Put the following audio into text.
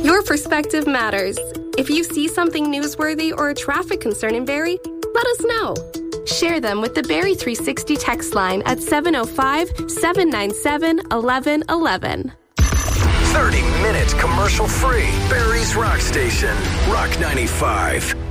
Your perspective matters. If you see something newsworthy or a traffic concern in Barrie, let us know. Share them with the Barrie 360 text line at 705-797-1111. 30 minutes commercial free. Barrie's Rock Station. Rock 95.